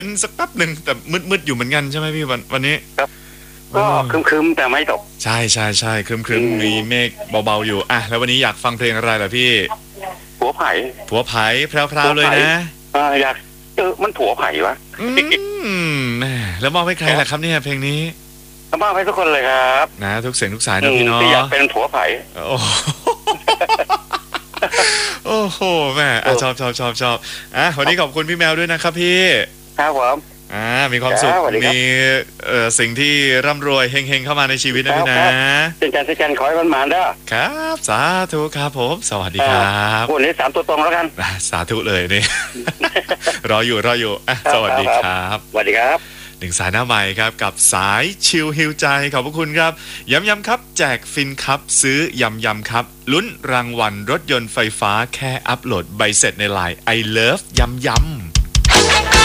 สักแป๊บหนึ่งแต่มืดอยู่เหมือนกันใช่ไหมพี่วันนี้ครับก็ครึมๆแต่ไม่ตกใช่ครึมมีเมฆเบาๆอยู่อ่ะแล้ววันนี้อยากฟังเพลงอะไรล่ะพี่ผัวไผ่ผัวไผ่แพรวๆเลยนะอยากมันผัวไผ่วะแหมแล้วมอบให้ใครล่ะครับเนี่ยเพลงนี้มอบให้ทุกคนเลยครับนะทุกเสียงทุกสายนะพี่เนาะที่อยากเป็นผัวไผ่โอ้โหแม่ชอบวันนี้ขอบคุณพี่แมวด้วยนะครับพี่ครับผมมีความสุขมีสิ่งที่ร่ำรวยเฮงๆเข้ามาในชีวิตนะพี่นะเป็นการขอให้มันมาได้ครับสาธุครับผมสวัสดีครับวันนี้3 ตัวตรงแล้วกันสาธุเลยนี่ รออยู่สวัสดีครับสวัสดีครับ 1สายหน้าใหม่ครับกับสายชิลฮิวใจขอบพระคุณครับย้ำครับแจกฟินครับซื้อยำครับลุ้นรางวัลรถยนต์ไฟฟ้าแค่อัปโหลดใบเสร็จในไลน์ I love ยำ